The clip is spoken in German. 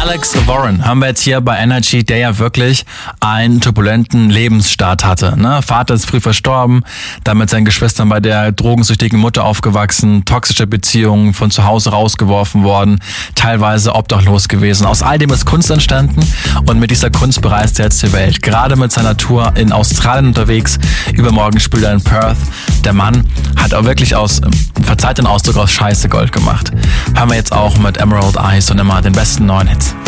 Alex Warren haben wir jetzt hier bei Energy, der ja wirklich einen turbulenten Lebensstart hatte. Ne? Vater ist früh verstorben, dann mit seinen Geschwistern bei der drogensüchtigen Mutter aufgewachsen, toxische Beziehungen, von zu Hause rausgeworfen worden, teilweise obdachlos gewesen. Aus all dem ist Kunst entstanden und mit dieser Kunst bereist er jetzt die Welt. Gerade mit seiner Tour in Australien unterwegs, übermorgen spielt er in Perth. Der Mann hat auch wirklich verzeiht den Ausdruck, aus Scheiße Gold gemacht. Haben wir jetzt auch mit Emerald Eyes und immer den besten neuen Hits.